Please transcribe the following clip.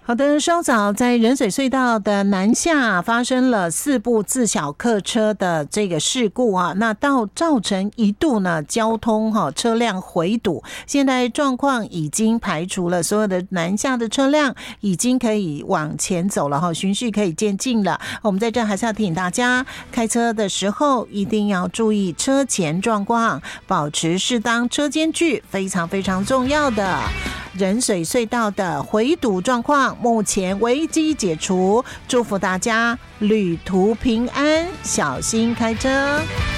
好的，稍早在仁水隧道的南下发生了4部自小客车的这个事故啊，那造成一度呢交通车辆回堵，现在状况已经排除了，所有的南下的车辆已经可以往前走了循序可以渐进了。我们在这还是要提醒大家，开车的时候一定要注意车前状况，保持适当车间距，非常非常重要的。仁水隧道的回堵状况目前危机解除，祝福大家旅途平安，小心开车。